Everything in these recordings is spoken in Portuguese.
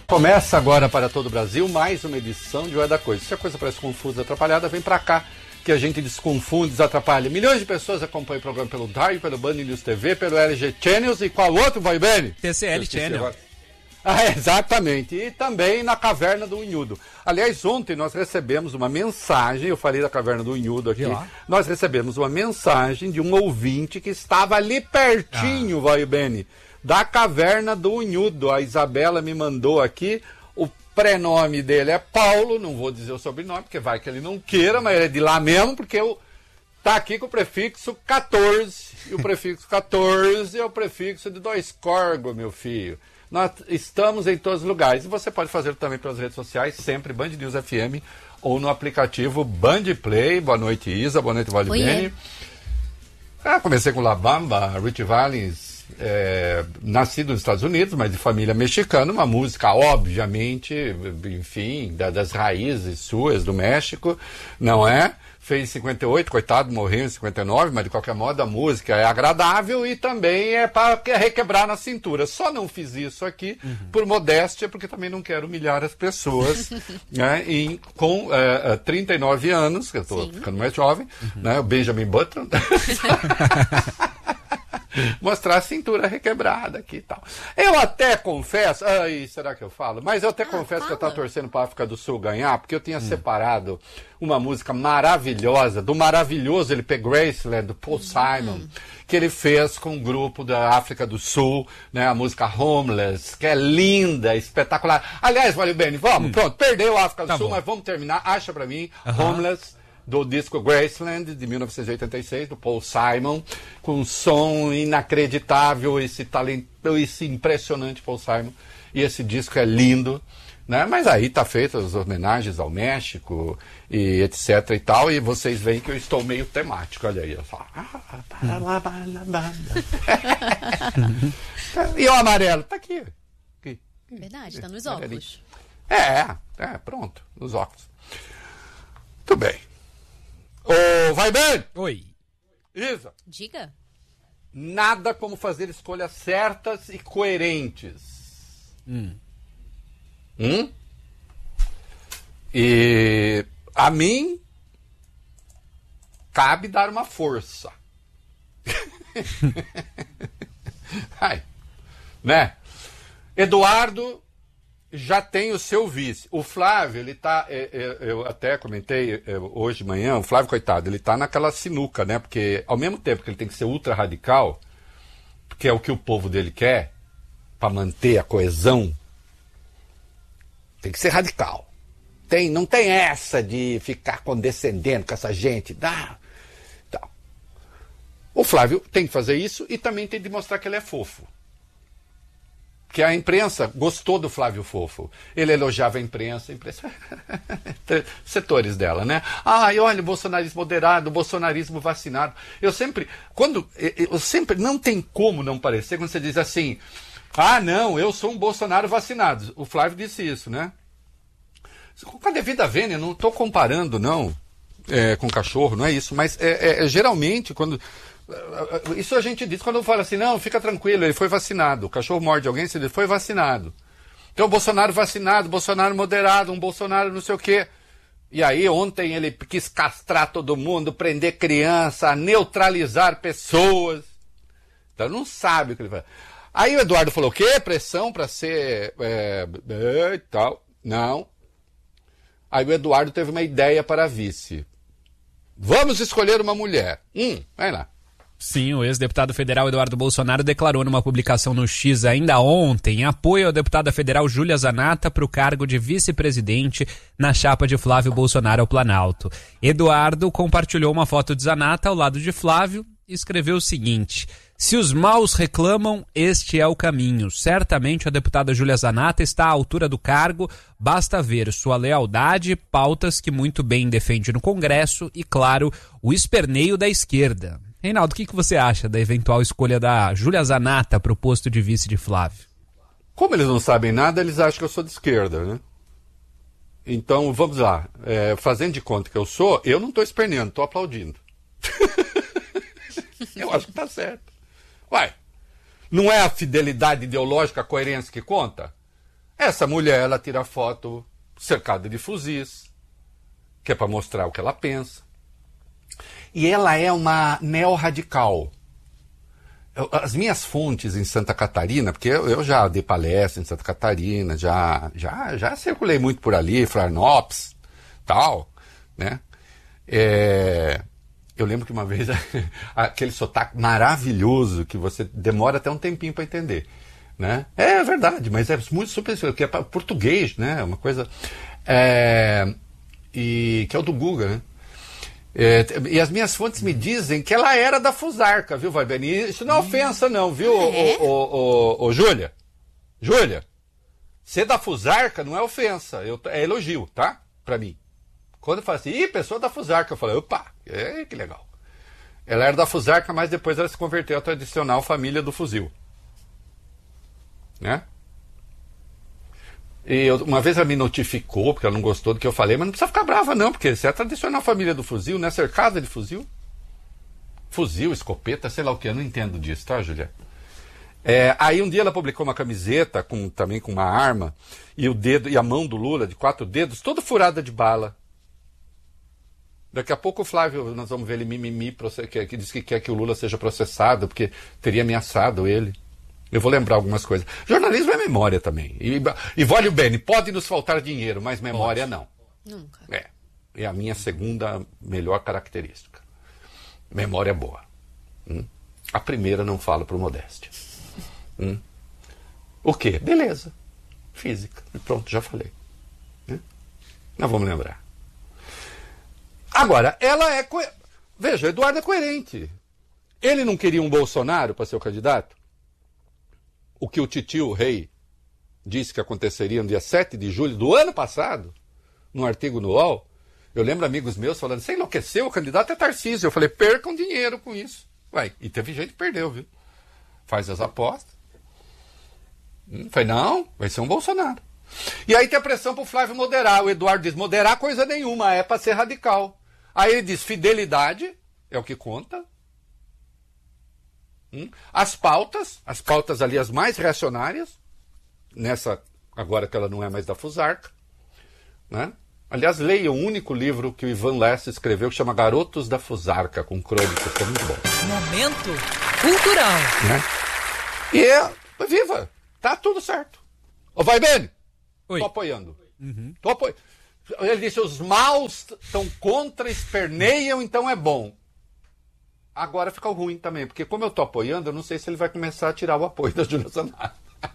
Começa agora para todo o Brasil mais uma edição de Ué da Coisa. Se a coisa parece confusa, atrapalhada, vem pra cá que a gente desconfunde, desatrapalha. Milhões de pessoas acompanham o programa pelo DAI, pelo Band News TV, pelo LG Channels e qual outro, vai bem? TCL Channel. Exatamente. E também na Caverna do Unhudo. Aliás, ontem nós recebemos uma mensagem, eu falei da Caverna do Unhudo aqui, nós recebemos uma mensagem de um ouvinte que estava ali pertinho, vai bem, da Caverna do Unhudo. A Isabela me mandou aqui, o prenome dele é Paulo, não vou dizer o sobrenome, porque vai que ele não queira, mas ele é de lá mesmo, porque tá aqui com o prefixo 14, e o prefixo 14 é o prefixo de 2 corgos, meu filho. Nós estamos em todos os lugares, e você pode fazer também pelas redes sociais, sempre Band News FM, ou no aplicativo Band Play. Boa noite, Isa, boa noite, Vale Bene. Comecei com La Bamba, Rich Valens, nascido nos Estados Unidos, mas de família mexicana, uma música, obviamente, enfim, das raízes suas do México, não é? Fez 58, coitado, morreu em 59, mas de qualquer modo a música é agradável e também é para requebrar na cintura. Só não fiz isso aqui por modéstia, porque também não quero humilhar as pessoas, né? Com 39 anos, que eu estou ficando mais jovem, né? O Benjamin Button. Mostrar a cintura requebrada aqui e tal. Eu até confesso, será que eu falo? Mas eu até confesso que eu estava torcendo para a África do Sul ganhar, porque eu tinha separado uma música maravilhosa, do maravilhoso LP Graceland, do Paul Simon, que ele fez com um grupo da África do Sul, né, a música Homeless, que é linda, espetacular. Aliás, Vale Bene, vamos, pronto, perdeu a África do Sul, mas vamos terminar, acha para mim, Homeless, do disco Graceland, de 1986, do Paul Simon, com um som inacreditável, esse talento, esse impressionante Paul Simon, e esse disco é lindo, né? Mas aí tá feito as homenagens ao México, e etc e tal, e vocês veem que eu estou meio temático, olha aí, eu falo... E o amarelo, tá aqui. Verdade, tá nos óculos. Pronto, nos óculos. Tudo bem. Vai bem? Oi. Isa. Diga. Nada como fazer escolhas certas e coerentes. E a mim cabe dar uma força. Né? Eduardo já tem o seu vice. O Flávio, ele tá... eu até comentei hoje de manhã, o Flávio, coitado, ele tá naquela sinuca, né? Porque ao mesmo tempo que ele tem que ser ultra radical, porque é o que o povo dele quer, para manter a coesão, tem que ser radical. Não tem essa de ficar condescendendo com essa gente. O Flávio tem que fazer isso e também tem de mostrar que ele é fofo. Que a imprensa gostou do Flávio fofo. Ele elogiava a imprensa setores dela, né? Olha, o bolsonarismo moderado, o bolsonarismo vacinado. Eu sempre, não tem como não parecer quando você diz assim, não, eu sou um Bolsonaro vacinado. O Flávio disse isso, né? Com a devida vênia, não estou comparando, não, com cachorro, não é isso, mas geralmente quando... Isso a gente diz quando fala assim, não, fica tranquilo, ele foi vacinado. O cachorro morde alguém, ele foi vacinado. Então, o Bolsonaro vacinado, Bolsonaro moderado, um Bolsonaro não sei o quê. E aí, ontem ele quis castrar todo mundo, prender criança, neutralizar pessoas. Então, não sabe o que ele faz. Aí o Eduardo falou, o quê? Pressão para ser... e tal. Não. Aí o Eduardo teve uma ideia para a vice. Vamos escolher uma mulher. Vai lá. Sim, o ex-deputado federal Eduardo Bolsonaro declarou numa publicação no X ainda ontem apoio à deputada federal Júlia Zanatta para o cargo de vice-presidente na chapa de Flávio Bolsonaro ao Planalto. Eduardo compartilhou uma foto de Zanatta ao lado de Flávio e escreveu o seguinte: se os maus reclamam, este é o caminho. Certamente a deputada Júlia Zanatta está à altura do cargo, basta ver sua lealdade, pautas que muito bem defende no Congresso e, claro, o esperneio da esquerda. Reinaldo, o que você acha da eventual escolha da Júlia Zanatta para o posto de vice de Flávio? Como eles não sabem nada, eles acham que eu sou de esquerda, né? Então, vamos lá. Fazendo de conta que eu sou, eu não estou esperneando, estou aplaudindo. Eu acho que está certo. Não é a fidelidade ideológica, a coerência que conta? Essa mulher, ela tira foto cercada de fuzis, que é para mostrar o que ela pensa. E ela é uma neo-radical. As minhas fontes em Santa Catarina, porque eu já dei palestra em Santa Catarina, já circulei muito por ali, Florianópolis, tal, né? Eu lembro que uma vez, aquele sotaque maravilhoso que você demora até um tempinho para entender, né? É verdade, mas é muito super, porque é português, né? Uma coisa... que é o do Guga, né? E as minhas fontes me dizem que ela era da Fusarca, viu, Vaibeni? Isso não é ofensa, não, viu, Júlia? Júlia, ser da Fusarca não é ofensa, é elogio, tá? Pra mim. Quando eu falo assim, pessoa da Fusarca, eu falo, opa, que legal. Ela era da Fusarca, mas depois ela se converteu à tradicional família do fuzil. Né? E uma vez ela me notificou, porque ela não gostou do que eu falei, mas não precisa ficar brava não, porque você é a tradicional família do fuzil, né? Cercada de fuzil. Fuzil, escopeta, sei lá o que, eu não entendo disso, tá, Julia? Aí um dia ela publicou uma camiseta, também com uma arma, e o dedo e a mão do Lula, de 4 dedos, toda furada de bala. Daqui a pouco o Flávio, nós vamos ver ele mimimi, que diz que quer que o Lula seja processado, porque teria ameaçado ele. Eu vou lembrar algumas coisas. Jornalismo é memória também. E Vólio Bene, pode nos faltar dinheiro, mas memória não. Nunca. É a minha segunda melhor característica. Memória boa. A primeira não falo por modéstia. O quê? Beleza. Física. E pronto, já falei. Nós vamos lembrar. Agora, ela é... Veja, o Eduardo é coerente. Ele não queria um Bolsonaro para ser o candidato? O que o titio Rei disse que aconteceria no dia 7 de julho do ano passado, num artigo no UOL, eu lembro amigos meus falando, você enlouqueceu, o candidato é Tarcísio. Eu falei, percam dinheiro com isso. E teve gente que perdeu, viu? Faz as apostas. Falei, não, vai ser um Bolsonaro. E aí tem a pressão pro Flávio moderar. O Eduardo diz, moderar coisa nenhuma, é para ser radical. Aí ele diz, fidelidade é o que conta. As pautas ali, as mais reacionárias, nessa, agora que ela não é mais da Fusarca, né? Aliás, leia o único livro que o Ivan Lessa escreveu, que chama Garotos da Fusarca, com crônicas, que é muito bom. Momento cultural. Né? Viva! Tá tudo certo. Vai, Ben! Oi. Tô apoiando. Ele disse, os maus estão contra, esperneiam, então é bom. Agora fica ruim também, porque como eu tô apoiando, eu não sei se ele vai começar a tirar o apoio da Júlia Zanata.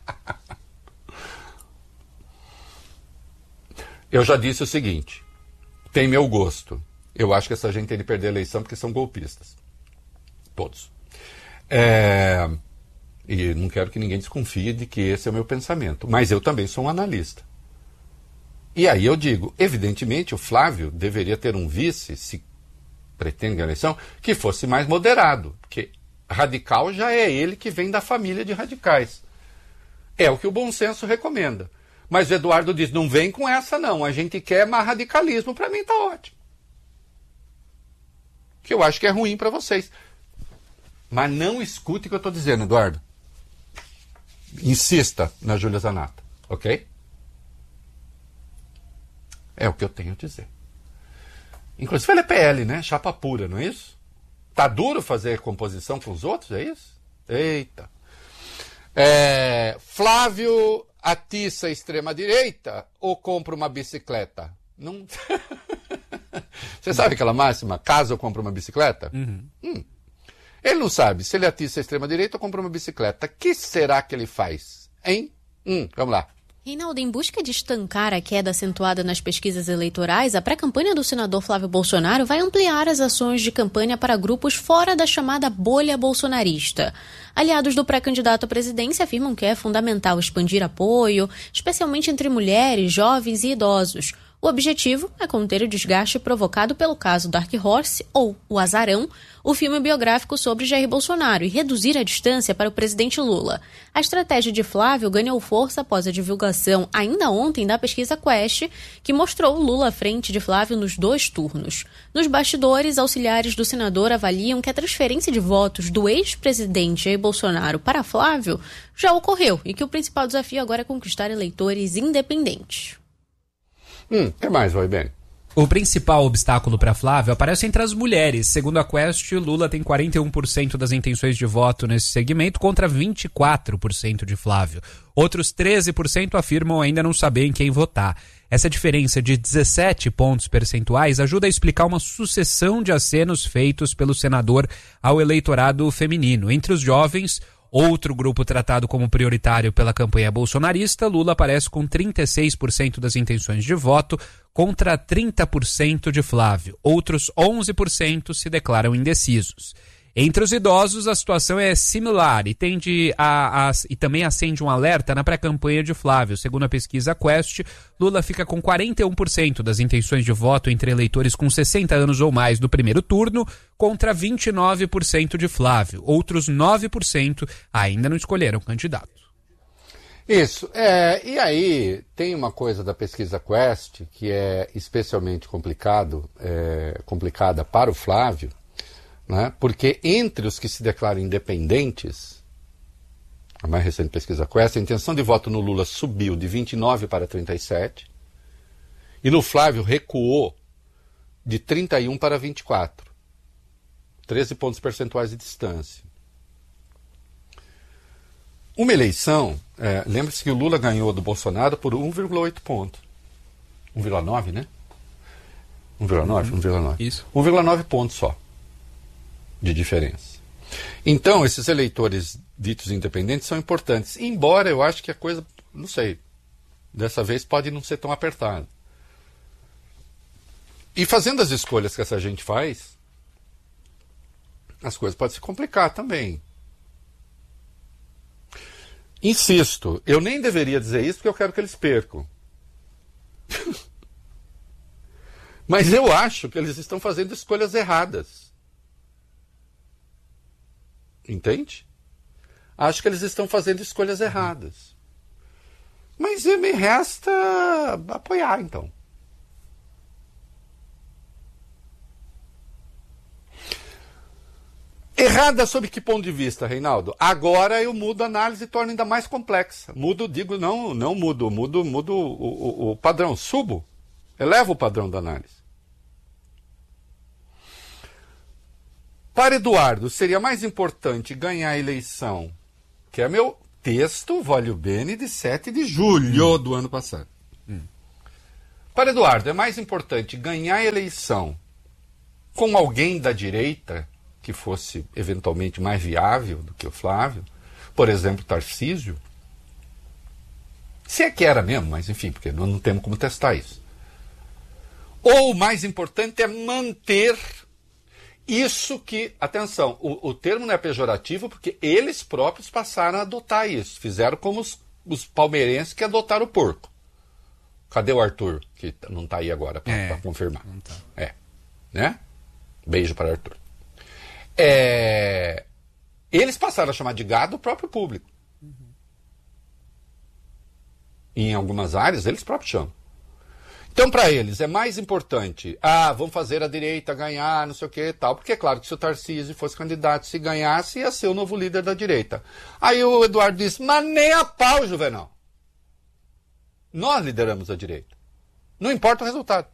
Eu já disse o seguinte, tem meu gosto. Eu acho que essa gente tem de perder a eleição porque são golpistas. Todos. E não quero que ninguém desconfie de que esse é o meu pensamento. Mas eu também sou um analista. E aí eu digo, evidentemente o Flávio deveria ter um vice, se pretende a eleição, que fosse mais moderado, porque radical já é ele que vem da família de radicais. É o que o bom senso recomenda. Mas o Eduardo diz, não vem com essa não, a gente quer mais radicalismo, para mim tá ótimo. Que eu acho que é ruim para vocês. Mas não escute o que eu estou dizendo, Eduardo. Insista na Júlia Zanata, ok? É o que eu tenho a dizer. Inclusive ele é PL, né? Chapa pura, não é isso? Tá duro fazer composição com os outros, é isso? Eita. Flávio atiça a extrema-direita ou compra uma bicicleta? Não... Você sabe aquela máxima? Caso eu compre uma bicicleta? Ele não sabe se ele atiça a extrema-direita ou compra uma bicicleta. O que será que ele faz? Hein? Vamos lá. Reinaldo, em busca de estancar a queda acentuada nas pesquisas eleitorais, a pré-campanha do senador Flávio Bolsonaro vai ampliar as ações de campanha para grupos fora da chamada bolha bolsonarista. Aliados do pré-candidato à presidência afirmam que é fundamental expandir apoio, especialmente entre mulheres, jovens e idosos. O objetivo é conter o desgaste provocado pelo caso Dark Horse, ou O Azarão, o filme biográfico sobre Jair Bolsonaro, e reduzir a distância para o presidente Lula. A estratégia de Flávio ganhou força após a divulgação, ainda ontem, da pesquisa Quest, que mostrou Lula à frente de Flávio nos 2 turnos. Nos bastidores, auxiliares do senador avaliam que a transferência de votos do ex-presidente Jair Bolsonaro para Flávio já ocorreu e que o principal desafio agora é conquistar eleitores independentes. Que mais, Roy Ben? O principal obstáculo para Flávio aparece entre as mulheres. Segundo a Quest, Lula tem 41% das intenções de voto nesse segmento contra 24% de Flávio. Outros 13% afirmam ainda não saber em quem votar. Essa diferença de 17 pontos percentuais ajuda a explicar uma sucessão de acenos feitos pelo senador ao eleitorado feminino. Entre os jovens, outro grupo tratado como prioritário pela campanha bolsonarista, Lula aparece com 36% das intenções de voto contra 30% de Flávio. Outros 11% se declaram indecisos. Entre os idosos, a situação é similar e e também acende um alerta na pré-campanha de Flávio. Segundo a pesquisa Quest, Lula fica com 41% das intenções de voto entre eleitores com 60 anos ou mais no primeiro turno, contra 29% de Flávio. Outros 9% ainda não escolheram candidato. Isso. E aí tem uma coisa da pesquisa Quest que é especialmente complicada para o Flávio, né? Porque entre os que se declaram independentes, a mais recente pesquisa Quest, a intenção de voto no Lula subiu de 29 para 37 e no Flávio recuou de 31 para 24. 13 pontos percentuais de distância. Uma eleição, lembre-se que o Lula ganhou do Bolsonaro por 1,8 pontos. 1,9, né? 1,9? Isso. 1,9 pontos só de diferença. Então, esses eleitores ditos independentes são importantes, embora eu acho que a coisa, não sei, dessa vez pode não ser tão apertada. E fazendo as escolhas que essa gente faz, as coisas podem se complicar também. Insisto, eu nem deveria dizer isso porque eu quero que eles percam. Mas eu acho que eles estão fazendo escolhas erradas. Entende? Acho que eles estão fazendo escolhas erradas. Mas me resta apoiar, então. Errada sob que ponto de vista, Reinaldo? Agora eu mudo a análise e torno ainda mais complexa. Mudo o padrão, subo, elevo o padrão da análise. Para Eduardo, seria mais importante ganhar a eleição, que é meu texto, Voglio Bene, de 7 de julho do ano passado. Para Eduardo, é mais importante ganhar a eleição com alguém da direita que fosse eventualmente mais viável do que o Flávio, por exemplo, Tarcísio, se é que era mesmo, mas enfim, porque não temos como testar isso. Ou o mais importante é manter isso que, atenção, o termo não é pejorativo porque eles próprios passaram a adotar isso, fizeram como os palmeirenses que adotaram o porco. Cadê o Arthur, que não está aí agora para confirmar? Não tá. Né? Beijo para Arthur. Eles passaram a chamar de gado o próprio público. E em algumas áreas eles próprios chamam. Então, para eles, é mais importante, vamos fazer a direita ganhar, não sei o que e tal, porque é claro que se o Tarcísio fosse candidato, se ganhasse, ia ser o novo líder da direita. Aí o Eduardo disse, mas nem a pau, Juvenal. Nós lideramos a direita. Não importa o resultado.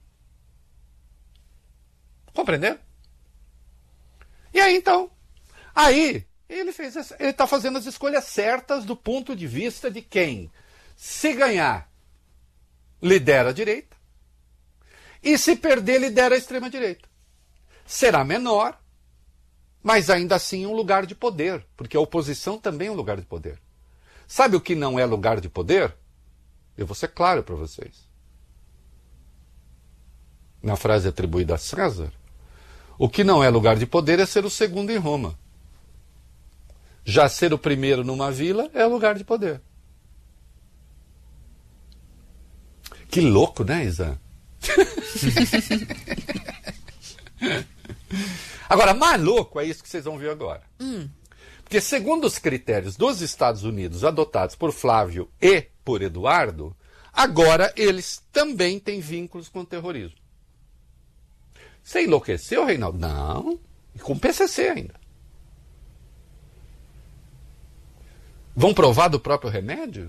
Compreendeu? E aí, então, ele está fazendo as escolhas certas do ponto de vista de quem, se ganhar, lidera a direita, e se perder, lidera a extrema-direita. Será menor, mas ainda assim um lugar de poder, porque a oposição também é um lugar de poder. Sabe o que não é lugar de poder? Eu vou ser claro para vocês. Na frase atribuída a César, o que não é lugar de poder é ser o segundo em Roma. Já ser o primeiro numa vila é lugar de poder. Que louco, né, Isa? Agora, mais louco é isso que vocês vão ver agora. Porque segundo os critérios dos Estados Unidos adotados por Flávio e por Eduardo, agora eles também têm vínculos com o terrorismo. Você enlouqueceu, Reinaldo? Não. E com o PCC ainda. Vão provar do próprio remédio?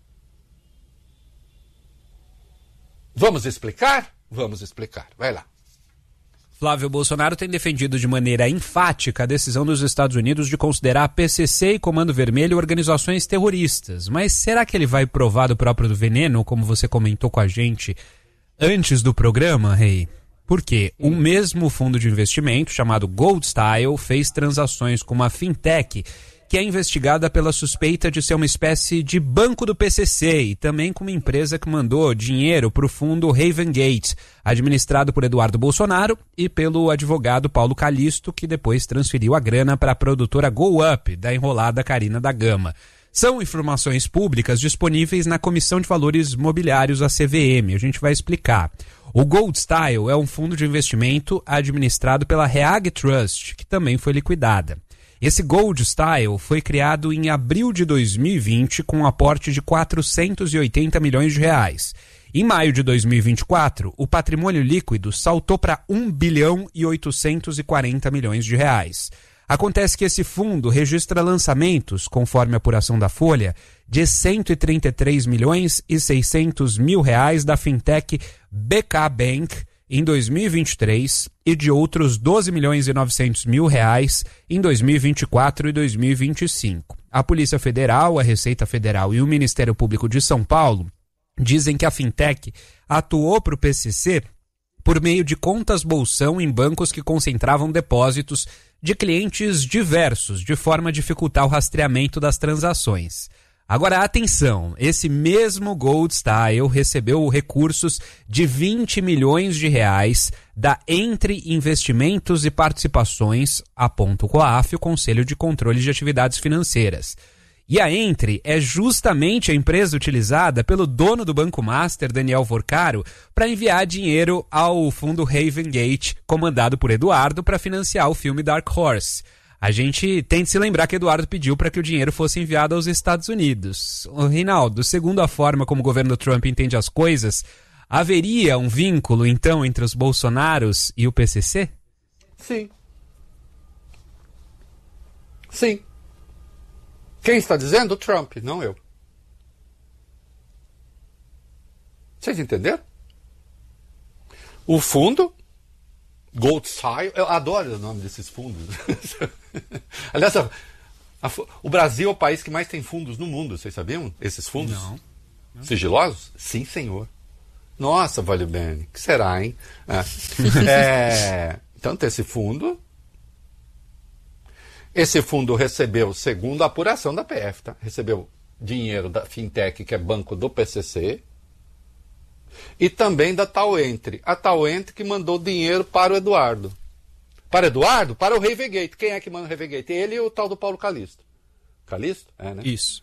Vamos explicar? Vamos explicar. Vai lá. Flávio Bolsonaro tem defendido de maneira enfática a decisão dos Estados Unidos de considerar a PCC e Comando Vermelho organizações terroristas. Mas será que ele vai provar do próprio veneno, como você comentou com a gente antes do programa, Rei? Porque o mesmo fundo de investimento, chamado Gold Style, fez transações com uma fintech que é investigada pela suspeita de ser uma espécie de banco do PCC e também com uma empresa que mandou dinheiro para o fundo Haven Gate, administrado por Eduardo Bolsonaro e pelo advogado Paulo Calixto, que depois transferiu a grana para a produtora Go Up, da enrolada Carina da Gama. São informações públicas disponíveis na Comissão de Valores Mobiliários, a CVM. A gente vai explicar. O Gold Style é um fundo de investimento administrado pela Reag Trust, que também foi liquidada. Esse Gold Style foi criado em abril de 2020 com um aporte de 480 milhões de reais. Em maio de 2024, o patrimônio líquido saltou para 1 bilhão e 840 milhões de reais. Acontece que esse fundo registra lançamentos, conforme a apuração da Folha, de 133 milhões e 600 mil reais da fintech BK Bank em 2023 e de outros 12 milhões e 900 mil reais em 2024 e 2025. A Polícia Federal, a Receita Federal e o Ministério Público de São Paulo dizem que a fintech atuou para o PCC por meio de contas bolsão em bancos que concentravam depósitos de clientes diversos, de forma a dificultar o rastreamento das transações. Agora, atenção, esse mesmo Gold Style recebeu recursos de 20 milhões de reais da Entre Investimentos e Participações, aponta o COAF, o Conselho de Controle de Atividades Financeiras. E a Entre é justamente a empresa utilizada pelo dono do Banco Master, Daniel Vorcaro, para enviar dinheiro ao fundo Haven Gate, comandado por Eduardo, para financiar o filme Dark Horse. A gente tem de se lembrar que Eduardo pediu para que o dinheiro fosse enviado aos Estados Unidos. Reinaldo, segundo a forma como o governo Trump entende as coisas, haveria um vínculo, então, entre os Bolsonaros e o PCC? Sim. Sim. Quem está dizendo? O Trump, não eu. Vocês entenderam? O fundo Gold Style, eu adoro o nome desses fundos. Aliás, o Brasil é o país que mais tem fundos no mundo, vocês sabiam? Esses fundos? Não. Sigilosos? Sim, senhor. Nossa, Valeu Bene, que será, hein? Então tem esse fundo. Esse fundo recebeu, segundo a apuração da PF, tá? Recebeu dinheiro da fintech, que é banco do PCC, e também da Tal Entre. A Tal Entre que mandou dinheiro para o Eduardo. Para o Eduardo? Para o Haven Gate. Quem é que manda o Haven Gate? Ele e o tal do Paulo Calixto. Calixto? É, né? Isso.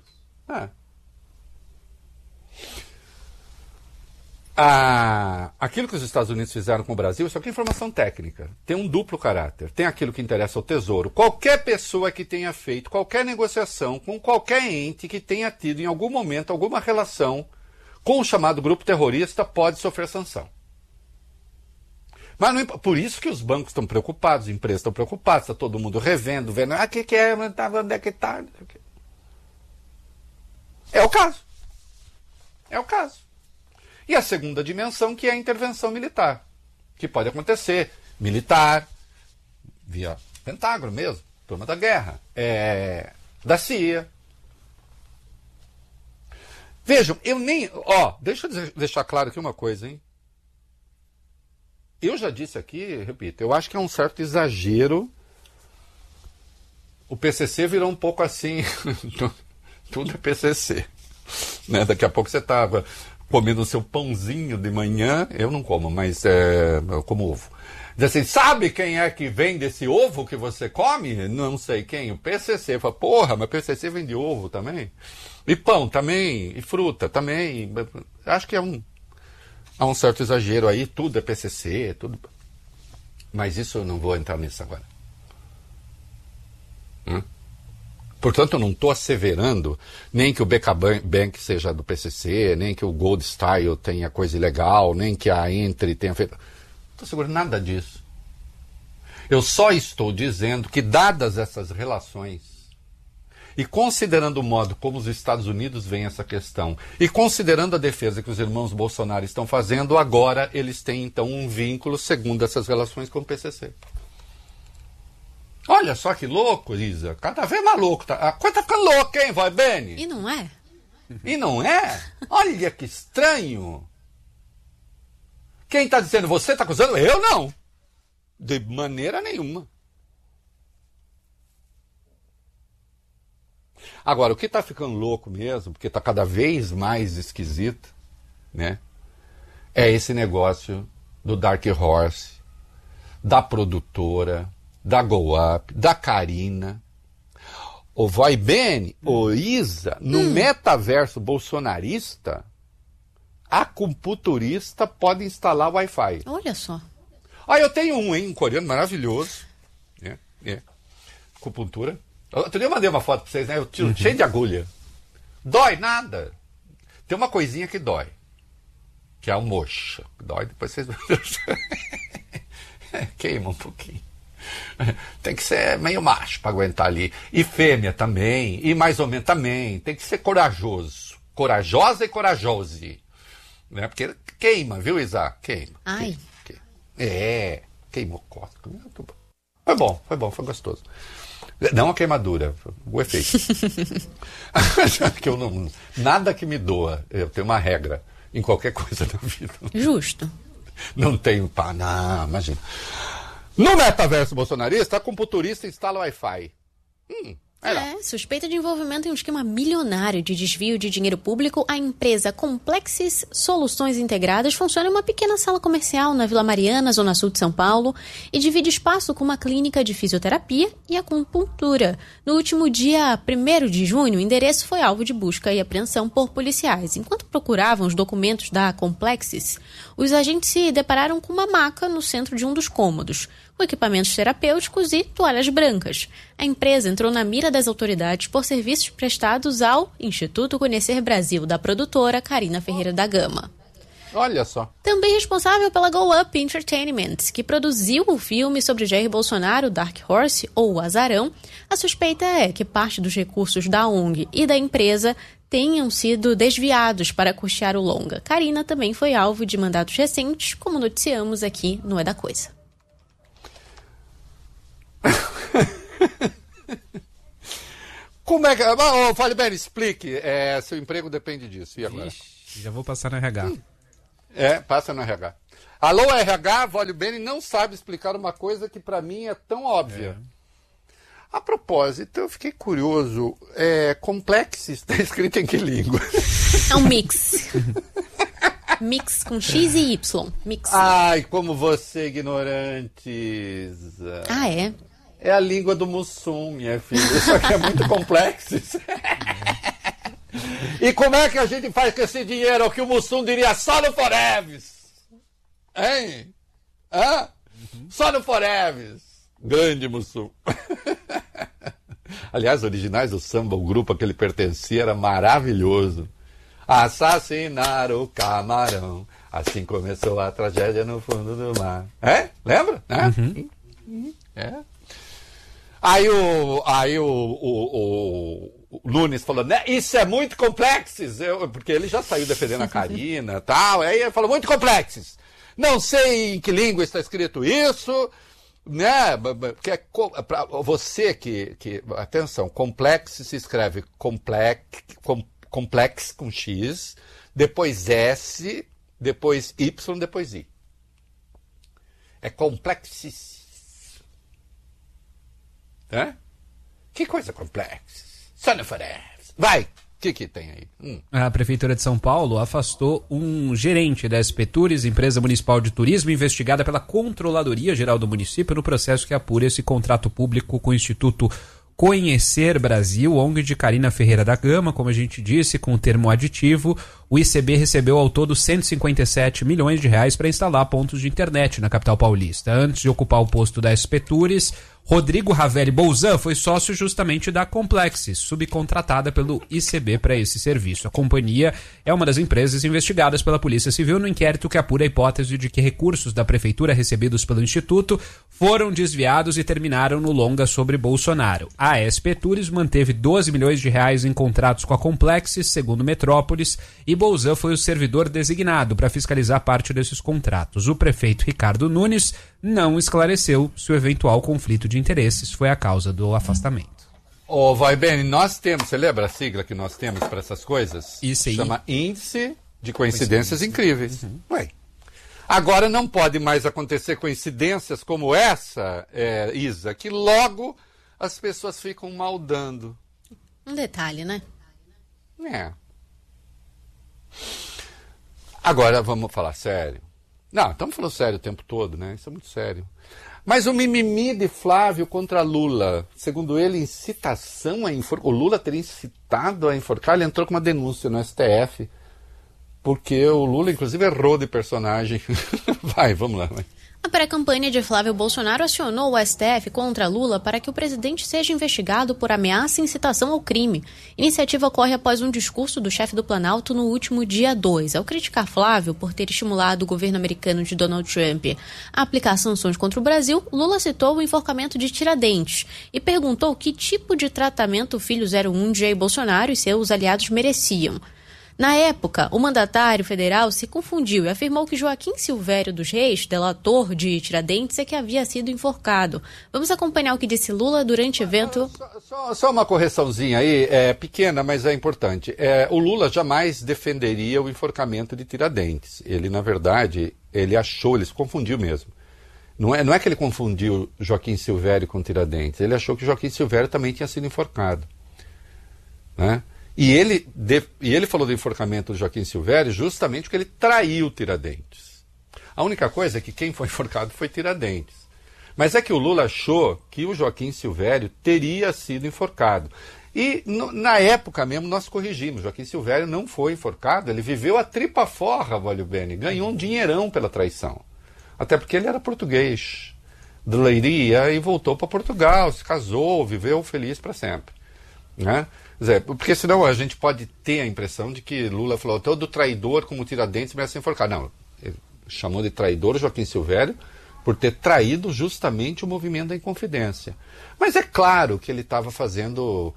Aquilo que os Estados Unidos fizeram com o Brasil, isso aqui é informação técnica. Tem um duplo caráter. Tem aquilo que interessa ao Tesouro. Qualquer pessoa que tenha feito qualquer negociação com qualquer ente que tenha tido em algum momento alguma relação com o chamado grupo terrorista pode sofrer sanção. Mas não, por isso que os bancos estão preocupados, as empresas estão preocupadas, está todo mundo revendo, vendo, o que é, onde é que está? É o caso. É o caso. E a segunda dimensão, que é a intervenção militar, que pode acontecer, militar, via Pentágono mesmo, turma da guerra, da CIA. Vejam, eu nem... deixa eu deixar claro aqui uma coisa, hein? Eu já disse aqui, repito, eu acho que é um certo exagero. O PCC virou um pouco assim, tudo é PCC. Né? Daqui a pouco você estava comendo o seu pãozinho de manhã, eu não como, mas eu como ovo. Diz assim, sabe quem é que vende esse ovo que você come? Não sei quem, o PCC. Fala, porra, mas PCC vende ovo também? E pão também, e fruta também. Acho que é Há um certo exagero aí, tudo é PCC, tudo... Mas isso eu não vou entrar nisso agora. Portanto, eu não estou asseverando nem que o BK Bank seja do PCC, nem que o Gold Style tenha coisa ilegal, nem que a Entry tenha feito... Não estou segurando nada disso. Eu só estou dizendo que, dadas essas relações, e considerando o modo como os Estados Unidos veem essa questão, e considerando a defesa que os irmãos Bolsonaro estão fazendo, agora eles têm, então, um vínculo, segundo essas relações, com o PCC. Olha só que louco, Isa. Cada vez mais louco. A coisa tá ficando louca, hein, vai, Beni? E não é? E não é? Olha que estranho. Quem está dizendo você está acusando? Eu não. De maneira nenhuma. Agora, o que está ficando louco mesmo, porque está cada vez mais esquisito, né? É esse negócio do Dark Horse, da produtora, da Go Up, da Karina. O Vai Bene, o Isa, no metaverso bolsonarista, a acupunturista pode instalar Wi-Fi. Olha só. Eu tenho um coreano maravilhoso. Acupuntura. Outro dia eu mandei uma foto pra vocês, né? Eu tiro cheio de agulha. Dói nada. Tem uma coisinha que dói. Que é a moxa. Dói, depois vocês... Queima um pouquinho. Tem que ser meio macho para aguentar ali. E fêmea também. E mais ou menos também. Tem que ser corajoso. Corajosa e corajose. Né? Porque queima, viu, Isa? Queima. Ai. Queimou cósmico. Foi gostoso. Não a queimadura, o efeito. Que eu não, nada que me doa. Eu tenho uma regra em qualquer coisa da vida. Justo. Não tenho pá, não, imagina. No metaverso bolsonarista, a acupunturista instala Wi-Fi. Suspeita de envolvimento em um esquema milionário de desvio de dinheiro público, a empresa Complexis Soluções Integradas funciona em uma pequena sala comercial na Vila Mariana, zona sul de São Paulo, e divide espaço com uma clínica de fisioterapia e acupuntura. No último dia 1º de junho, o endereço foi alvo de busca e apreensão por policiais. Enquanto procuravam os documentos da Complexis, os agentes se depararam com uma maca no centro de um dos cômodos, com equipamentos terapêuticos e toalhas brancas. A empresa entrou na mira das autoridades por serviços prestados ao Instituto Conhecer Brasil, da produtora Karina Ferreira da Gama. Olha só. Também responsável pela Go Up Entertainment, que produziu o filme sobre Jair Bolsonaro, Dark Horse, ou o Azarão. A suspeita é que parte dos recursos da ONG e da empresa tenham sido desviados para custear o longa. Karina também foi alvo de mandados recentes, como noticiamos aqui no É da Coisa. Como é que... Fale bem, explique. Seu emprego depende disso. E agora? Ixi, já vou passar no RH. Passa no RH. Alô, RH, Vale Bene não sabe explicar uma coisa que para mim é tão óbvia. A propósito, eu fiquei curioso. Complexo está escrito em que língua? É um mix. Mix com X e Y. Mix. Ai, como você é ignorante. Ah, é? É a língua do Mussum, minha filha. Isso aqui é muito complexo. E como é que a gente faz com esse dinheiro? O que o Mussum diria só no Foreves? Hein? Só no Foreves. Grande Mussum. Aliás, originais do samba, o grupo a que ele pertencia era maravilhoso. Assassinar o camarão. Assim começou a tragédia no fundo do mar. Lembra? Aí o Nunes falou, né, isso é muito complexo, porque ele já saiu defendendo a Karina e tal, aí ele falou, muito complexo. Não sei em que língua está escrito isso, né, porque pra você que atenção, complexo se escreve complexo com X, depois S, depois Y, depois I. É complexo. Que coisa complexa. Só não Foreves. Vai, o que tem aí? A Prefeitura de São Paulo afastou um gerente da SP Tours, empresa municipal de turismo, investigada pela Controladoria Geral do município no processo que apura esse contrato público com o Instituto Conhecer Brasil, ONG de Carina Ferreira da Gama, como a gente disse, com o termo aditivo. O ICB recebeu ao todo R$157 milhões para instalar pontos de internet na capital paulista. Antes de ocupar o posto da SP Tours, Rodrigo Ravelli Bolzan foi sócio justamente da Complexes, subcontratada pelo ICB para esse serviço. A companhia é uma das empresas investigadas pela Polícia Civil no inquérito que apura a hipótese de que recursos da prefeitura recebidos pelo Instituto foram desviados e terminaram no longa sobre Bolsonaro. A SP Tours manteve R$12 milhões em contratos com a Complexes, segundo Metrópolis, e Bolzan foi o servidor designado para fiscalizar parte desses contratos. O prefeito Ricardo Nunes não esclareceu se o eventual conflito de interesses foi a causa do afastamento. Vai bem, nós temos, você lembra a sigla que nós temos para essas coisas? Isso aí. Chama Índice de Coincidências Incríveis. Ué. Agora não pode mais acontecer coincidências como essa, Isa, que logo as pessoas ficam maldando. Um detalhe, né? Agora vamos falar sério. Não, estamos falando sério o tempo todo, né? Isso é muito sério. Mas o mimimi de Flávio contra Lula, segundo ele, incitação a enforcar. O Lula teria incitado a enforcar, ele entrou com uma denúncia no STF, porque o Lula, inclusive, errou de personagem. Vamos lá. A pré-campanha de Flávio Bolsonaro acionou o STF contra Lula para que o presidente seja investigado por ameaça e incitação ao crime. A iniciativa ocorre após um discurso do chefe do Planalto no último dia 2. Ao criticar Flávio por ter estimulado o governo americano de Donald Trump a aplicar sanções contra o Brasil, Lula citou o enforcamento de Tiradentes e perguntou que tipo de tratamento o filho 01 de Jair Bolsonaro e seus aliados mereciam. Na época, o mandatário federal se confundiu e afirmou que Joaquim Silvério dos Reis, delator de Tiradentes, é que havia sido enforcado. Vamos acompanhar o que disse Lula durante o evento. Só uma correçãozinha aí, pequena, mas é importante. O Lula jamais defenderia o enforcamento de Tiradentes. Ele, na verdade, ele se confundiu mesmo. Não é que ele confundiu Joaquim Silvério com Tiradentes, ele achou que Joaquim Silvério também tinha sido enforcado, né? E ele falou do enforcamento do Joaquim Silvério justamente porque ele traiu Tiradentes. A única coisa é que quem foi enforcado foi Tiradentes. Mas é que o Lula achou que o Joaquim Silvério teria sido enforcado. E na época mesmo nós corrigimos. Joaquim Silvério não foi enforcado, ele viveu a tripa forra, Valio Bene, ganhou um dinheirão pela traição. Até porque ele era português, de Leiria, e voltou para Portugal, se casou, viveu feliz para sempre, né? Porque senão a gente pode ter a impressão de que Lula falou todo traidor como Tiradentes merece enforcar. Não, ele chamou de traidor Joaquim Silvério por ter traído justamente o movimento da Inconfidência. Mas é claro que ele estava fazendo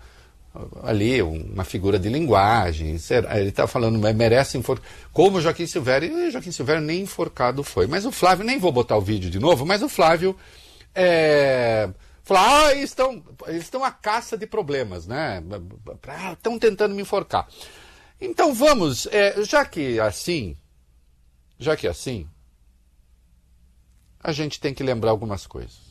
ali uma figura de linguagem, ele estava falando, merece enforcar, como Joaquim Silvério, e Joaquim Silvério nem enforcado foi. Mas o Flávio, nem vou botar o vídeo de novo, mas o Flávio falou, eles estão à caça de problemas, né? Estão tentando me enforcar. Então vamos, já que é assim, a gente tem que lembrar algumas coisas.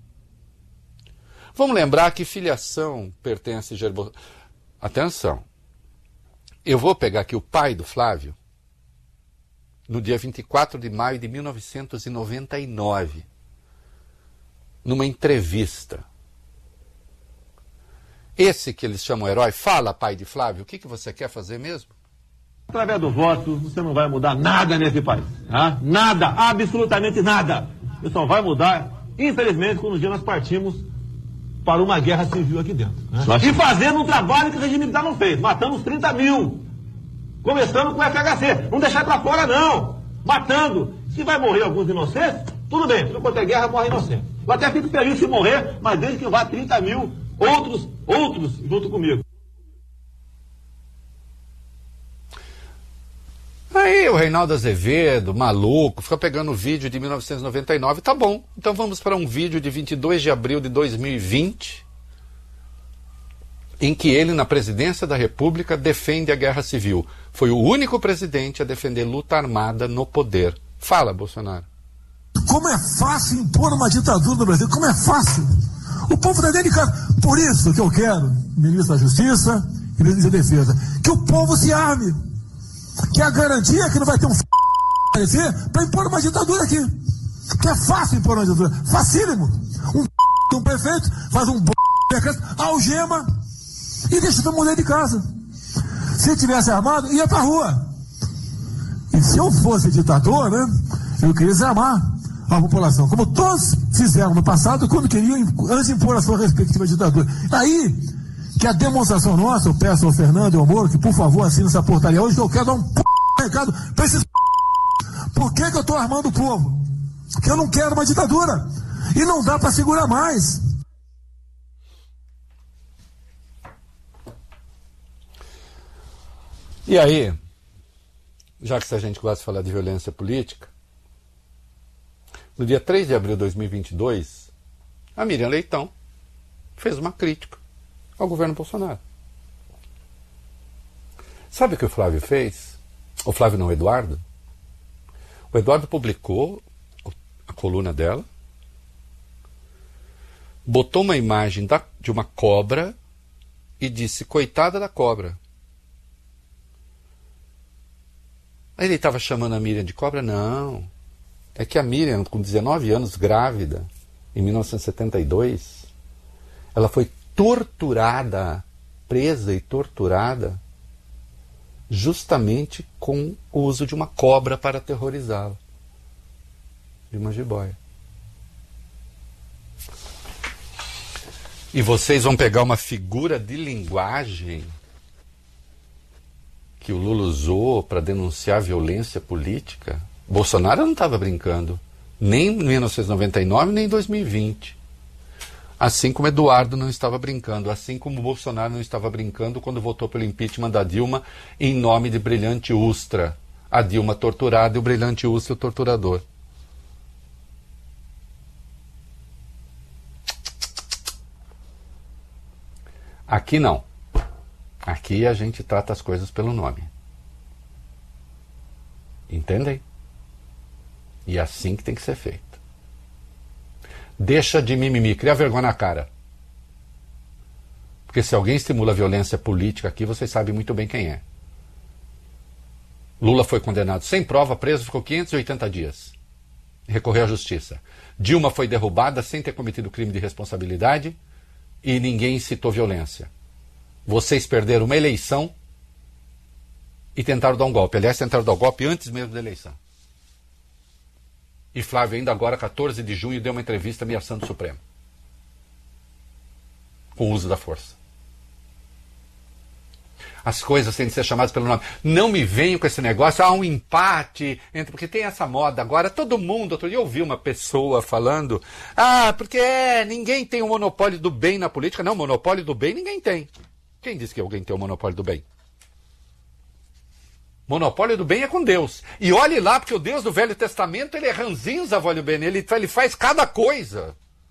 Vamos lembrar que filiação pertence a Jair Bolsonaro. Atenção, eu vou pegar aqui o pai do Flávio, no dia 24 de maio de 1999, numa entrevista. Esse que eles chamam herói, fala, pai de Flávio, o que você quer fazer mesmo? Através do voto, você não vai mudar nada nesse país. Tá? Nada, absolutamente nada. Isso só vai mudar, infelizmente, quando um dia nós partimos para uma guerra civil aqui dentro. Né? E fazendo um trabalho que o regime militar não fez. Matamos 30 mil. Começando com o FHC. Não deixar para fora, não. Matando. Se vai morrer alguns inocentes, tudo bem. Se não contra a guerra, morre inocente. Eu até fico feliz se morrer, mas desde que vá 30 mil outros junto comigo. Aí o Reinaldo Azevedo, maluco, fica pegando o vídeo de 1999, tá bom. Então vamos para um vídeo de 22 de abril de 2020, em que ele, na presidência da República, defende a guerra civil. Foi o único presidente a defender luta armada no poder. Fala, Bolsonaro. Como é fácil impor uma ditadura no Brasil, como é fácil. O povo está dedicado. Por isso que eu quero, ministro da Justiça e ministro da Defesa, que o povo se arme. Que é a garantia que não vai ter para impor uma ditadura aqui. Que é fácil impor uma ditadura. Facílimo. Um prefeito faz um algema e deixa todo mundo dentro de casa. Se ele tivesse armado, ia pra rua. E se eu fosse ditador, né, eu queria desarmar a população, como todos fizeram no passado, quando queriam antes impor a sua respectiva ditadura. Aí, que a demonstração nossa, eu peço ao Fernando e ao Moro, que por favor assine essa portaria hoje, que eu quero dar um recado pra esses. Por que eu tô armando o povo? Porque eu não quero uma ditadura. E não dá pra segurar mais. E aí, já que a gente gosta de falar de violência política, no dia 3 de abril de 2022, a Miriam Leitão fez uma crítica ao governo Bolsonaro. Sabe o que o Flávio fez? O Flávio não, o Eduardo. O Eduardo publicou a coluna dela, botou uma imagem de uma cobra e disse, coitada da cobra. Aí ele estava chamando a Miriam de cobra? Não. É que a Miriam, com 19 anos, grávida, em 1972, ela foi torturada, presa e torturada, justamente com o uso de uma cobra para aterrorizá-la. De uma jiboia. E vocês vão pegar uma figura de linguagem que o Lula usou para denunciar violência política? Bolsonaro não estava brincando, nem em 1999, nem em 2020. Assim como Eduardo não estava brincando, assim como Bolsonaro não estava brincando quando votou pelo impeachment da Dilma em nome de Brilhante Ustra. A Dilma torturada e o Brilhante Ustra o torturador. Aqui não. Aqui a gente trata as coisas pelo nome. Entendem? E é assim que tem que ser feito. Deixa de mimimi, cria vergonha na cara. Porque se alguém estimula a violência política aqui, vocês sabem muito bem quem é. Lula foi condenado sem prova, preso, ficou 580 dias. Recorreu à justiça. Dilma foi derrubada sem ter cometido crime de responsabilidade e ninguém incitou violência. Vocês perderam uma eleição e tentaram dar um golpe. Aliás, tentaram dar um golpe antes mesmo da eleição. E Flávio ainda agora, 14 de junho, deu uma entrevista ameaçando o Supremo. Com o uso da força. As coisas têm de ser chamadas pelo nome. Não me venham com esse negócio, há um empate, porque tem essa moda agora, todo mundo, outro dia eu ouvi uma pessoa falando, porque ninguém tem o monopólio do bem na política. Não, monopólio do bem ninguém tem. Quem disse que alguém tem o monopólio do bem? Monopólio do bem é com Deus. E olhe lá, porque o Deus do Velho Testamento, ele é ranzinza, olha bem, ele faz cada coisa.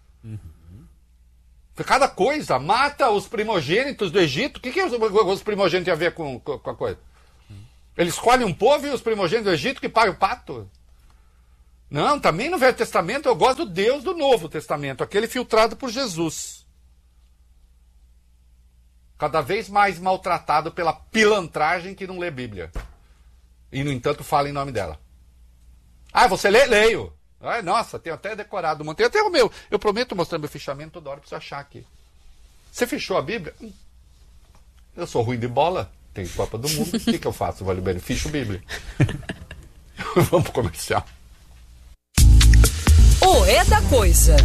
Cada coisa. Mata os primogênitos do Egito. O que os primogênitos têm a ver com a coisa? Ele escolhe um povo e os primogênitos do Egito que pagam o pato. Não, também no Velho Testamento eu gosto do Deus do Novo Testamento, aquele filtrado por Jesus. Cada vez mais maltratado pela pilantragem que não lê Bíblia. E, no entanto, fala em nome dela. Você lê? Leio. Nossa, tenho até decorado. Montei até o meu. Eu prometo mostrar meu fichamento toda hora para você achar aqui. Você fechou a Bíblia? Eu sou ruim de bola. Tem Copa do Mundo. O que eu faço, Vale Bem? Ficho Bíblia. Vamos pro comercial. É da coisa.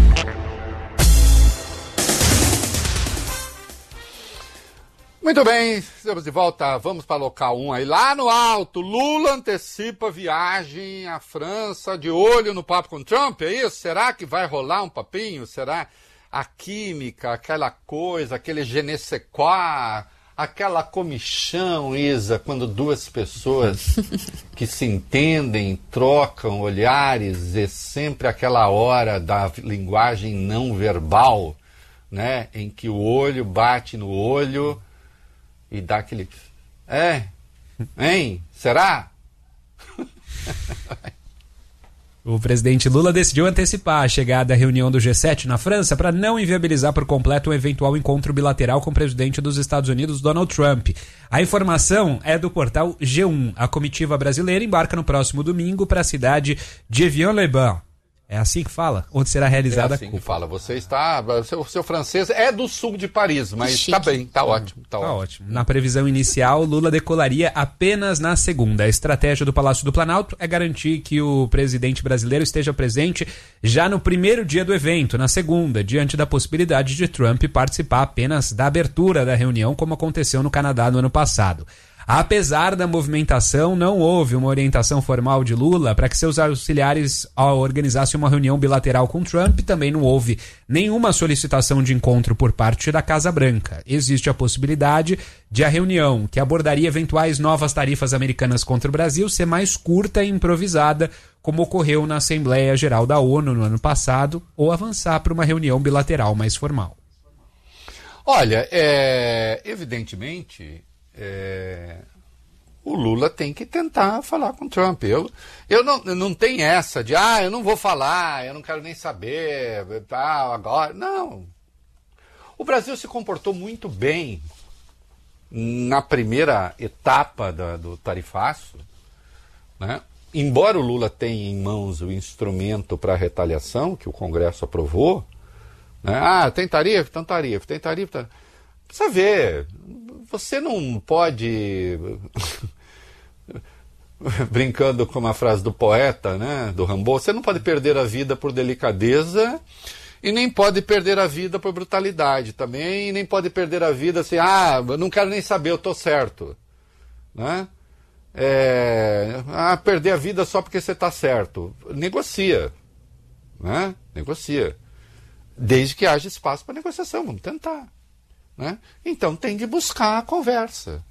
Muito bem, estamos de volta, vamos para local 1 aí, lá no alto. Lula antecipa viagem à França, de olho no papo com Trump, é isso? Será que vai rolar um papinho? Será a química, aquela coisa, aquele je ne sais quoi, aquela comichão, Isa, quando duas pessoas que se entendem, trocam olhares, é sempre aquela hora da linguagem não verbal, né? Em que o olho bate no olho e dá aquele... Hein? Será? O presidente Lula decidiu antecipar a chegada à reunião do G7 na França para não inviabilizar por completo um eventual encontro bilateral com o presidente dos Estados Unidos, Donald Trump. A informação é do portal G1. A comitiva brasileira embarca no próximo domingo para a cidade de Evian-les-Bains, É assim que fala? Onde será realizada a cúpula? É assim que fala. Você está... Seu francês é do sul de Paris, mas está bem, está ótimo. Tá ótimo. Na previsão inicial, Lula decolaria apenas na segunda. A estratégia do Palácio do Planalto é garantir que o presidente brasileiro esteja presente já no primeiro dia do evento, na segunda, diante da possibilidade de Trump participar apenas da abertura da reunião, como aconteceu no Canadá no ano passado. Apesar da movimentação, não houve uma orientação formal de Lula para que seus auxiliares organizassem uma reunião bilateral com Trump. Também não houve nenhuma solicitação de encontro por parte da Casa Branca. Existe a possibilidade de a reunião, que abordaria eventuais novas tarifas americanas contra o Brasil, ser mais curta e improvisada, como ocorreu na Assembleia Geral da ONU no ano passado, ou avançar para uma reunião bilateral mais formal. Olha, evidentemente... o Lula tem que tentar falar com o Trump. Eu não tenho essa de, eu não vou falar, eu não quero nem saber, agora. Não. O Brasil se comportou muito bem na primeira etapa do tarifaço, né? Embora o Lula tenha em mãos o instrumento para retaliação, que o Congresso aprovou, né? Tem tarifa? Então tarifa. Tem tarifa? Precisa ver. Você não pode, brincando com uma frase do poeta, né, do Rimbaud, você não pode perder a vida por delicadeza e nem pode perder a vida por brutalidade também, e nem pode perder a vida assim, eu não quero nem saber, eu estou certo. Né? Perder a vida só porque você está certo. Negocia. Né? Negocia. Desde que haja espaço para negociação, vamos tentar. Né? Então tem de buscar a conversa.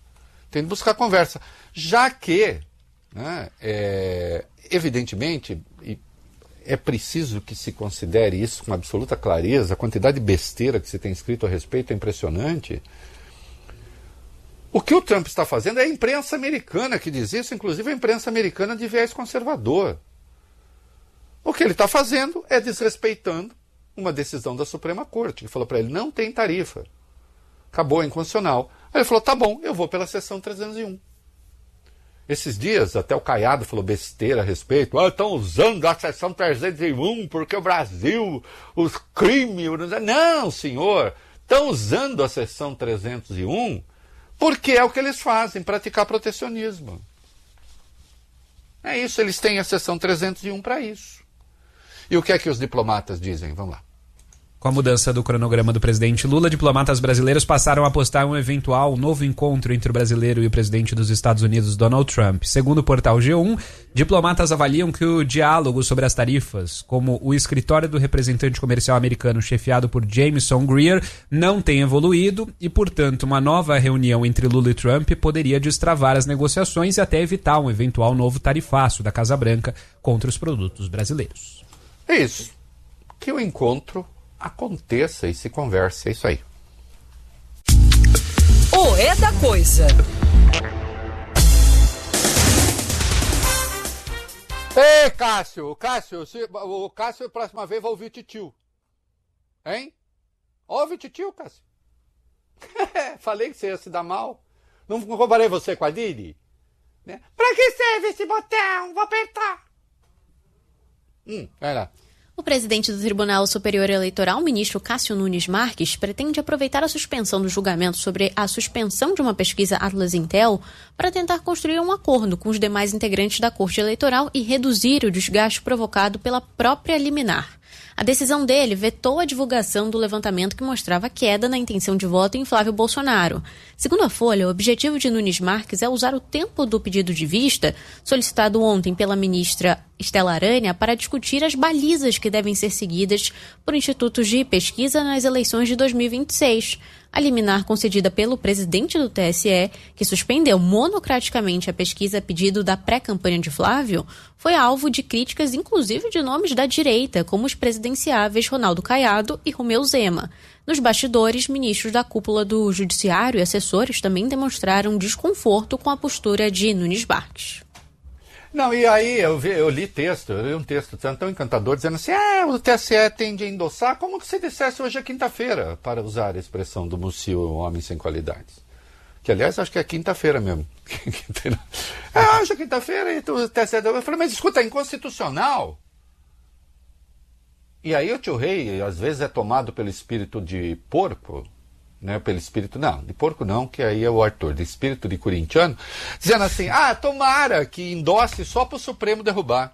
Já que, né, evidentemente, é preciso que se considere isso com absoluta clareza, a quantidade de besteira que se tem escrito a respeito é impressionante. O que o Trump está fazendo é a imprensa americana que diz isso, inclusive a imprensa americana de viés conservador. O que ele está fazendo é desrespeitando uma decisão da Suprema Corte, que falou para ele, não tem tarifa. Acabou, é inconstitucional. Aí ele falou, tá bom, eu vou pela seção 301. Esses dias, até o Caiado falou besteira a respeito. Estão usando a seção 301 porque o Brasil, os crimes... Não, senhor, estão usando a seção 301 porque é o que eles fazem, praticar protecionismo. É isso, eles têm a seção 301 para isso. E o que é que os diplomatas dizem? Vamos lá. Com a mudança do cronograma do presidente Lula, diplomatas brasileiros passaram a apostar um eventual novo encontro entre o brasileiro e o presidente dos Estados Unidos, Donald Trump. Segundo o portal G1, diplomatas avaliam que o diálogo sobre as tarifas, como o escritório do representante comercial americano chefiado por Jameson Greer, não tem evoluído e, portanto, uma nova reunião entre Lula e Trump poderia destravar as negociações e até evitar um eventual novo tarifaço da Casa Branca contra os produtos brasileiros. É isso. Que o encontro aconteça e se converse, é isso aí. É da coisa. Ei, Cássio, o Cássio, próxima vez, vai ouvir o titio. Hein? Ouve o titio, Cássio. Falei que você ia se dar mal. Não comparei você com a Didi? Né? Pra que serve esse botão? Vou apertar. Vai lá. O presidente do Tribunal Superior Eleitoral, ministro Cássio Nunes Marques, pretende aproveitar a suspensão do julgamento sobre a suspensão de uma pesquisa Atlas Intel para tentar construir um acordo com os demais integrantes da Corte Eleitoral e reduzir o desgaste provocado pela própria liminar. A decisão dele vetou a divulgação do levantamento que mostrava queda na intenção de voto em Flávio Bolsonaro. Segundo a Folha, o objetivo de Nunes Marques é usar o tempo do pedido de vista, solicitado ontem pela ministra Estela Aranha, para discutir as balizas que devem ser seguidas por institutos de pesquisa nas eleições de 2026. A liminar concedida pelo presidente do TSE, que suspendeu monocraticamente a pesquisa a pedido da pré-campanha de Flávio, foi alvo de críticas inclusive de nomes da direita, como os presidenciáveis Ronaldo Caiado e Romeu Zema. Nos bastidores, ministros da cúpula do Judiciário e assessores também demonstraram desconforto com a postura de Nunes Marques. Não, e aí eu li um texto tão encantador dizendo assim, o TSE tende a endossar, como que se dissesse hoje é quinta-feira, para usar a expressão do Mucil, um homem sem qualidades. Que, aliás, acho que é quinta-feira mesmo. Hoje é quinta-feira e o TSE... Eu falei, mas escuta, é inconstitucional. E aí o tio Rei, às vezes, é tomado pelo espírito de porco, né? Pelo espírito, não, de porco não, que aí é o Arthur, de espírito de corintiano, dizendo assim, tomara que endosse só para o Supremo derrubar.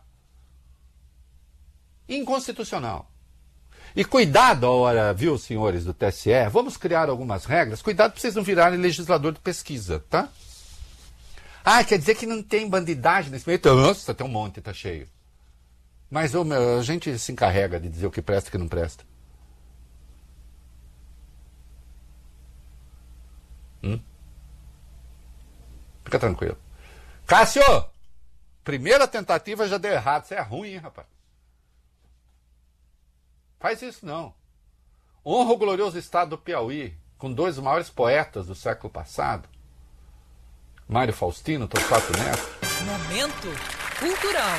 Inconstitucional. E cuidado a hora, viu, senhores do TSE, vamos criar algumas regras, cuidado para vocês não virarem legislador de pesquisa, tá? Quer dizer que não tem bandidagem nesse meio? Nossa, tem um monte, tá cheio. Mas a gente se encarrega de dizer o que presta e o que não presta. Fica tranquilo. Cássio! Primeira tentativa já deu errado. Você é ruim, hein, rapaz? Faz isso não. Honra o glorioso estado do Piauí, com 2 dos maiores poetas do século passado. Mário Faustino, Torquato Neto. Momento cultural.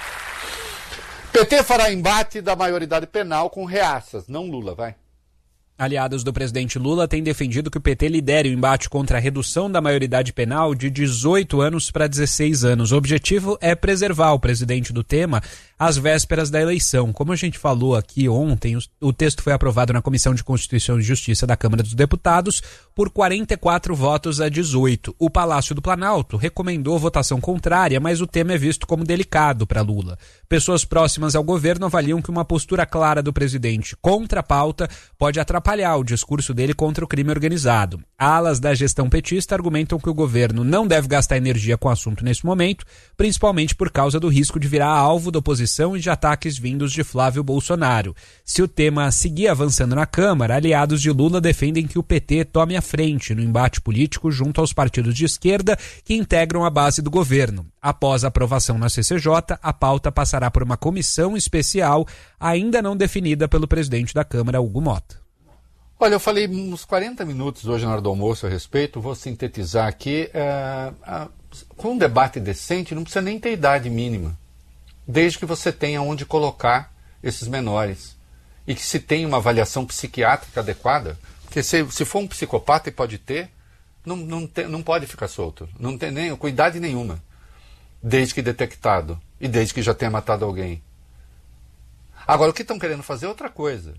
PT fará embate da maioridade penal com reaças, não Lula, vai. Aliados do presidente Lula têm defendido que o PT lidere o embate contra a redução da maioridade penal de 18 anos para 16 anos. O objetivo é preservar o presidente do tema às vésperas da eleição. Como a gente falou aqui ontem, o texto foi aprovado na Comissão de Constituição e Justiça da Câmara dos Deputados por 44 votos a 18. O Palácio do Planalto recomendou votação contrária, mas o tema é visto como delicado para Lula. Pessoas próximas ao governo avaliam que uma postura clara do presidente contra a pauta pode atrapalhar o discurso dele contra o crime organizado. Alas da gestão petista argumentam que o governo não deve gastar energia com o assunto nesse momento, principalmente por causa do risco de virar alvo da oposição e de ataques vindos de Flávio Bolsonaro. Se o tema seguir avançando na Câmara, aliados de Lula defendem que o PT tome a frente no embate político junto aos partidos de esquerda que integram a base do governo. Após a aprovação na CCJ, a pauta passará por uma comissão especial ainda não definida pelo presidente da Câmara, Hugo Mota. Olha, eu falei uns 40 minutos hoje na hora do almoço a respeito, vou sintetizar aqui. Com um debate decente, não precisa nem ter idade mínima, desde que você tenha onde colocar esses menores e que se tenha uma avaliação psiquiátrica adequada, porque se for um psicopata e pode ter, não pode ficar solto, não tem nem com idade nenhuma, desde que detectado e desde que já tenha matado alguém. Agora, o que estão querendo fazer é outra coisa.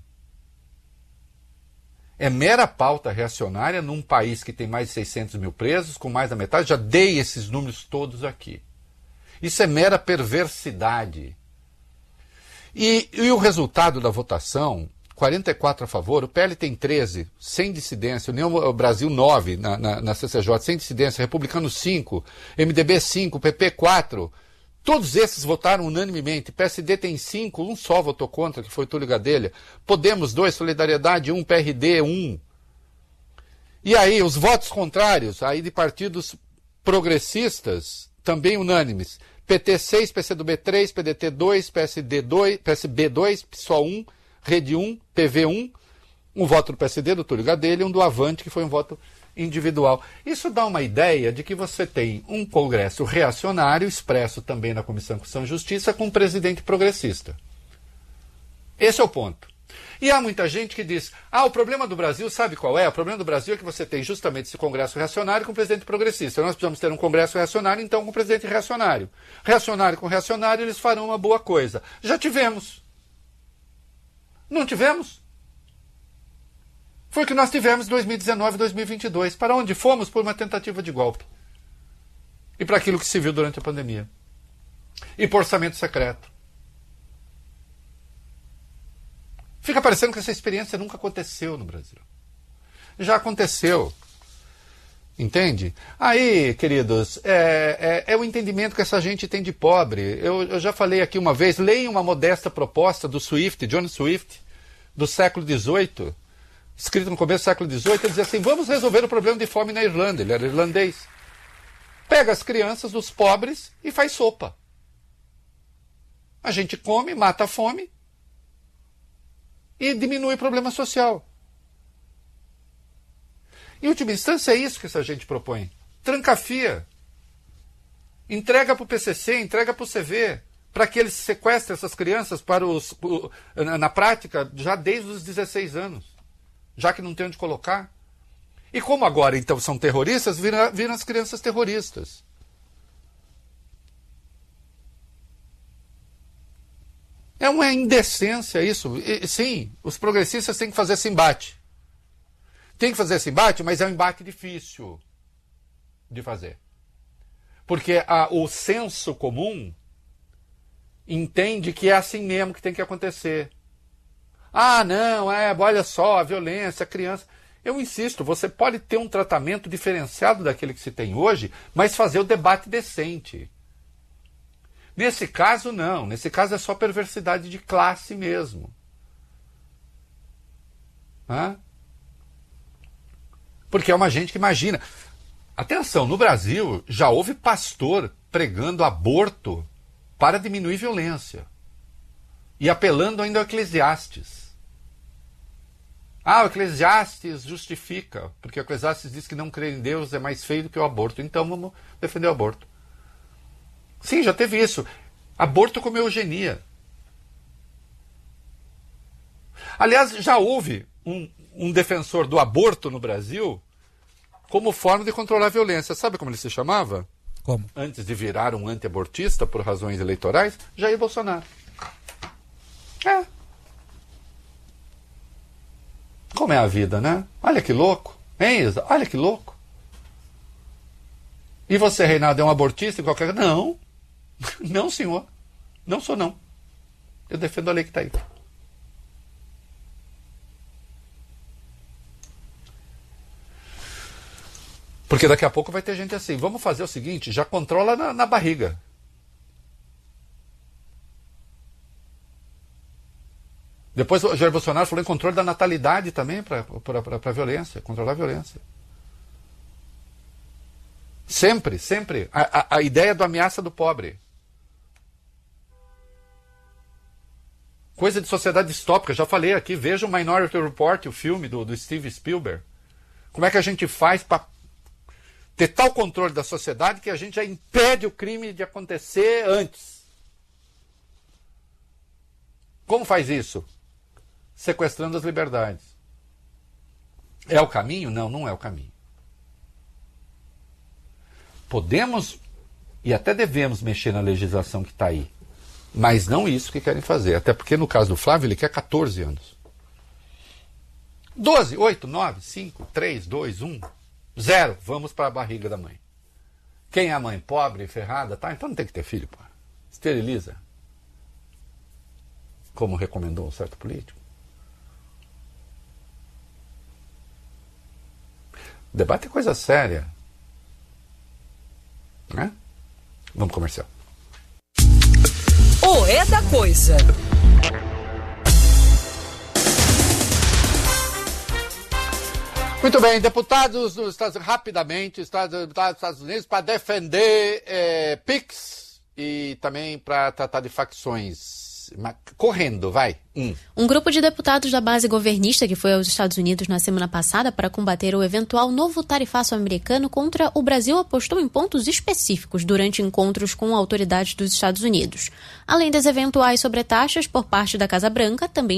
É mera pauta reacionária num país que tem mais de 600 mil presos, com mais da metade, já dei esses números todos aqui. Isso é mera perversidade. E o resultado da votação, 44 a favor, o PL tem 13, sem dissidência, União Brasil 9 na CCJ, sem dissidência, Republicano 5, MDB 5, PP 4, todos esses votaram unanimemente, PSD tem 5, um só votou contra, que foi Túlio Gadelha, Podemos 2, Solidariedade 1, PRD 1. E aí, os votos contrários, aí de partidos progressistas, também unânimes, PT 6, PCdoB 3, PDT 2, PSD 2, PSB 2, PSOL 1, Rede 1, PV 1, um voto do PSD, do Túlio Gadelha, e um do Avante, que foi um voto individual. Isso dá uma ideia de que você tem um Congresso reacionário, expresso também na Comissão de Constituição e Justiça, com um presidente progressista. Esse é o ponto. E há muita gente que diz, o problema do Brasil, sabe qual é? O problema do Brasil é que você tem justamente esse Congresso reacionário com o presidente progressista. Nós precisamos ter um Congresso reacionário, então, com o presidente reacionário. Reacionário com reacionário, eles farão uma boa coisa. Já tivemos. Não tivemos? Foi o que nós tivemos em 2019 e 2022. Para onde fomos? Por uma tentativa de golpe. E para aquilo que se viu durante a pandemia. E por orçamento secreto. Fica parecendo que essa experiência nunca aconteceu no Brasil. Já aconteceu. Entende? Aí, queridos, é o entendimento que essa gente tem de pobre. Eu já falei aqui uma vez, leiam uma modesta proposta do Swift, John Swift, do século XVIII, escrito no começo do século XVIII, ele dizia assim, vamos resolver o problema de fome na Irlanda. Ele era irlandês. Pega as crianças dos pobres e faz sopa. A gente come, mata a fome, e diminui o problema social. Em última instância, é isso que essa gente propõe. Tranca-fia. Entrega para o PCC, entrega para o CV, para que eles sequestrem essas crianças na prática já desde os 16 anos, já que não tem onde colocar. E como agora, então, são terroristas, viram as crianças terroristas. É uma indecência isso. Sim, os progressistas têm que fazer esse embate. Tem que fazer esse embate, mas é um embate difícil de fazer. Porque o senso comum entende que é assim mesmo que tem que acontecer. Ah, não, olha só, a violência, a criança... Eu insisto, você pode ter um tratamento diferenciado daquele que se tem hoje, mas fazer o debate decente. Nesse caso, não. Nesse caso é só perversidade de classe mesmo. Porque é uma gente que imagina... Atenção, no Brasil já houve pastor pregando aborto para diminuir violência. E apelando ainda ao Eclesiastes. O Eclesiastes justifica, porque o Eclesiastes diz que não crer em Deus é mais feio do que o aborto. Então vamos defender o aborto. Sim, já teve isso. Aborto como eugenia. Aliás, já houve um defensor do aborto no Brasil como forma de controlar a violência. Sabe como ele se chamava? Como? Antes de virar um anti-abortista por razões eleitorais, Jair Bolsonaro. Como é a vida, né? Olha que louco. Hein, Isa? Olha que louco. E você, Reinaldo, é um abortista? Não. Não, senhor. Não sou, não. Eu defendo a lei que está aí. Porque daqui a pouco vai ter gente assim. Vamos fazer o seguinte, já controla na barriga. Depois o Jair Bolsonaro falou em controle da natalidade também para a violência, controlar a violência. Sempre, sempre. A ideia do ameaça do pobre. Coisa de sociedade distópica, já falei aqui, veja o Minority Report, o filme do Steve Spielberg. Como é que a gente faz para ter tal controle da sociedade que a gente já impede o crime de acontecer antes? Como faz isso? Sequestrando as liberdades. É o caminho? Não, não é o caminho. Podemos e até devemos mexer na legislação que está aí, mas não isso que querem fazer. Até porque no caso do Flávio ele quer 14 anos. 12, 8, 9, 5, 3, 2, 1, 0. Vamos para a barriga da mãe. Quem é a mãe? Pobre, ferrada? Tá? Então não tem que ter filho. Pô. Esteriliza. Como recomendou um certo político. Debate é coisa séria. Né? Vamos comercial. O É da Coisa. Muito bem, deputados dos Estados Unidos, rapidamente, deputados dos Estados Unidos para defender PIX e também para tratar de facções. Correndo, vai. Um grupo de deputados da base governista que foi aos Estados Unidos na semana passada para combater o eventual novo tarifaço americano contra o Brasil apostou em pontos específicos durante encontros com autoridades dos Estados Unidos. Além das eventuais sobretaxas por parte da Casa Branca, também